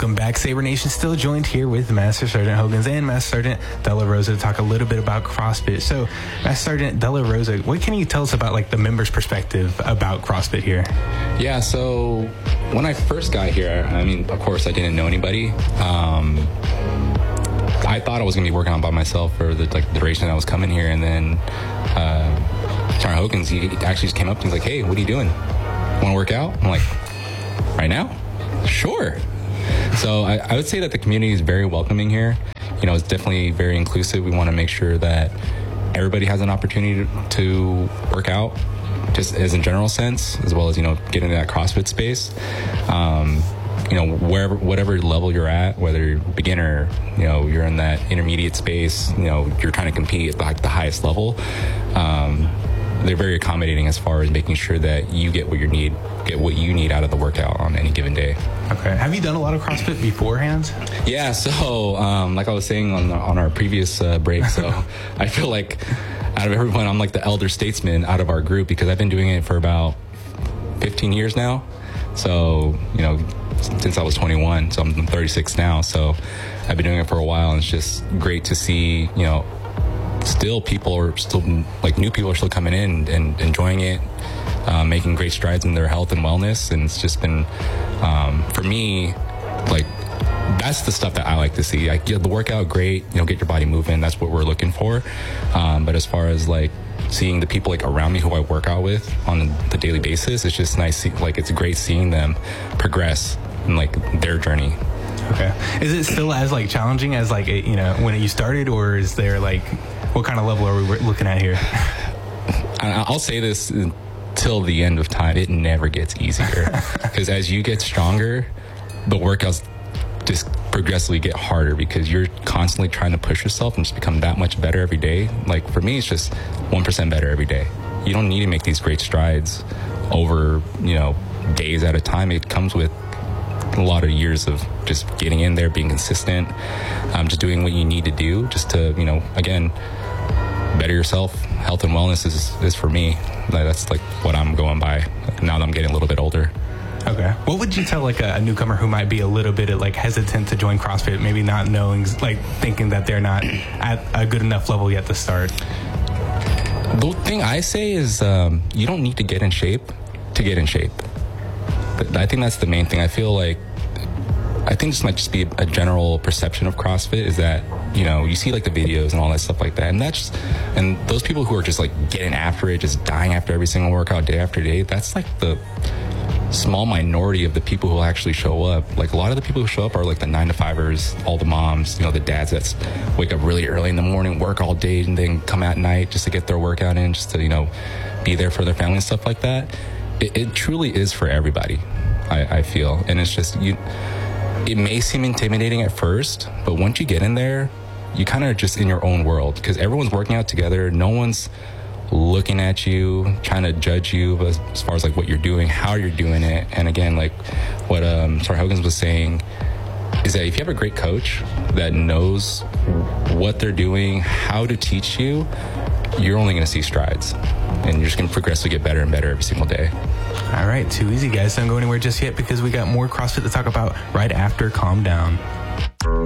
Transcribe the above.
Welcome back, Sabre Nation. Still joined here with Master Sergeant Hogans and Master Sergeant Della Rosa to talk a little bit about CrossFit. So, Master Sergeant Della Rosa, what can you tell us about like the members' perspective about CrossFit here? Yeah, so when I first got here, I mean, of course, I didn't know anybody. I thought I was going to be working on by myself for the duration I was coming here, and then Sergeant Hogans, he actually just came up to me, he's like, "Hey, what are you doing? Want to work out?" I'm like, "Right now? Sure." So I would say that the community is very welcoming here. You know, it's definitely very inclusive. We want to make sure that everybody has an opportunity to work out, just as in general sense, as well as, you know, get into that CrossFit space. You know, whatever level you're at, whether you're beginner, you know, you're in that intermediate space, you know, you're trying to compete at like the highest level. They're very accommodating as far as making sure that you get what you need out of the workout on any given day. Okay. Have you done a lot of CrossFit beforehand? Yeah. So, like I was saying on our previous break, so I feel like out of everyone, I'm like the elder statesman out of our group because I've been doing it for about 15 years now. So, you know, since I was 21, so I'm 36 now. So I've been doing it for a while, and it's just great to see, you know, new people are still coming in and enjoying it, making great strides in their health and wellness. And it's just been, for me, like, that's the stuff that I like to see. Like, the workout, great, you know, get your body moving. That's what we're looking for. But as far as like seeing the people like around me who I work out with on the daily basis, it's just nice. Like, it's great seeing them progress in like their journey. Okay. Is it still as like challenging as like, you know, when you started, or is there like, what kind of level are we looking at here? I'll say this until the end of time, it never gets easier. Because as you get stronger, the workouts just progressively get harder because you're constantly trying to push yourself and just become that much better every day. Like, for me, it's just 1% better every day. You don't need to make these great strides over, you know, days at a time. It comes with a lot of years of just getting in there, being consistent, just doing what you need to do just to, you know, again, better yourself. Health and wellness is for me. That's like what I'm going by now that I'm getting a little bit older. Okay. What would you tell like a newcomer who might be a little bit like hesitant to join CrossFit, maybe not knowing, like thinking that they're not at a good enough level yet to start? The thing I say is you don't need to get in shape to get in shape. But I think that's the main thing. I think this might just be a general perception of CrossFit is that, you know, you see like the videos and all that stuff like that, and those people who are just like getting after it, just dying after every single workout day after day, that's like the small minority of the people who actually show up. Like, a lot of the people who show up are like the 9-to-5ers, all the moms, you know, the dads that wake up really early in the morning, work all day, and then come at night just to get their workout in, just to, you know, be there for their family and stuff like that. It truly is for everybody, I feel. And it's just, it may seem intimidating at first, but once you get in there, you kind of just in your own world because everyone's working out together. No one's looking at you, trying to judge you as far as like what you're doing, how you're doing it. And again, like what Sergeant Hogans was saying, is that if you have a great coach that knows what they're doing, how to teach you, you're only going to see strides. And you're just going to progressively get better and better every single day. All right, too easy, guys. Don't go anywhere just yet because we got more CrossFit to talk about right after Calm Down.